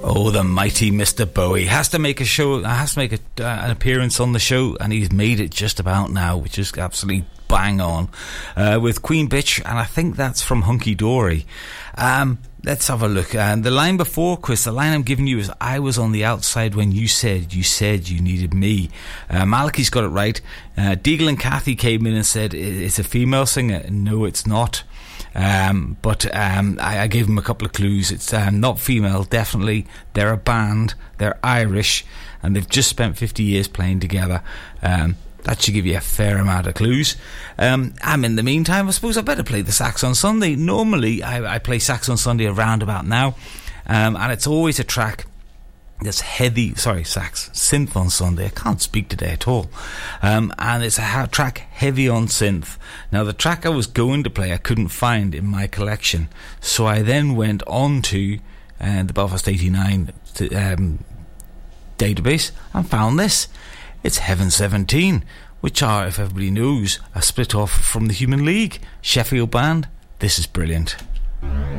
Oh, the mighty Mr. Bowie has to make an appearance on the show, and he's made it just about now, which is absolutely bang on, with Queen Bitch, and I think that's from Hunky Dory. Let's have a look. The line before, Chris, the line I'm giving you is, I was on the outside when you said you needed me. Malachi's got it right. Deagle and Kathy came in and said it's a female singer. No, it's not. But I gave them a couple of clues. It's not female, definitely. They're a band, they're Irish, and they've just spent 50 years playing together. That should give you a fair amount of clues. In the meantime, I suppose I better play the Sax on Sunday. Normally, I play Sax on Sunday around about now, and it's always a track that's heavy, synth on Sunday. I can't speak today at all. And it's a track heavy on synth. Now, the track I was going to play, I couldn't find in my collection. So I then went on to the Belfast 89 database and found this. It's Heaven 17, which are, if everybody knows, a split off from the Human League. Sheffield band. This is brilliant.